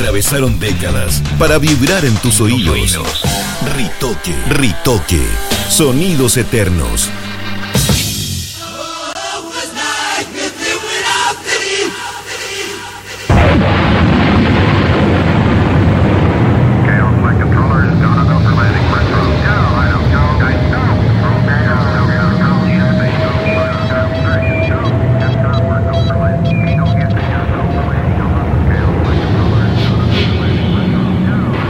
Atravesaron décadas para vibrar en tus oídos. Ritoque. Sonidos eternos.